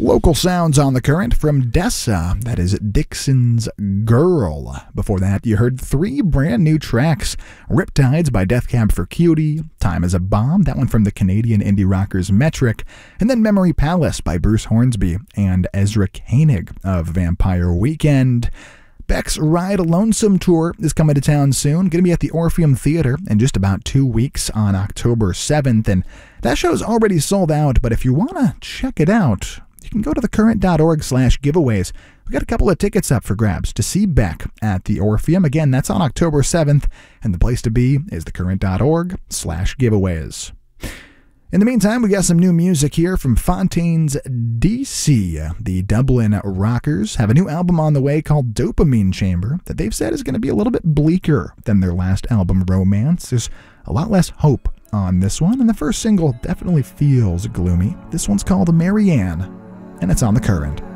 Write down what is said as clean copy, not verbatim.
Local sounds on the current from Dessa, that is Dixon's Girl. Before that, you heard 3 brand new tracks. Riptides by Death Cab for Cutie, Time is a Bomb, that one from the Canadian indie rockers Metric, and then Memory Palace by Bruce Hornsby and Ezra Koenig of Vampire Weekend. Beck's Ride Lonesome Tour is coming to town soon. Going to be at the Orpheum Theater in just about 2 weeks on October 7th, and that show's already sold out, but if you want to check it out, you can go to thecurrent.org/giveaways. We got a couple of tickets up for grabs to see Beck at the Orpheum. Again, that's on October 7th, and the place to be is thecurrent.org/giveaways. In the meantime, we got some new music here from Fontaines DC. The Dublin Rockers have a new album on the way called Dopamine Chamber that they've said is going to be a little bit bleaker than their last album, Romance. There's a lot less hope on this one, and the first single definitely feels gloomy. This one's called Marianne, and it's on The Current.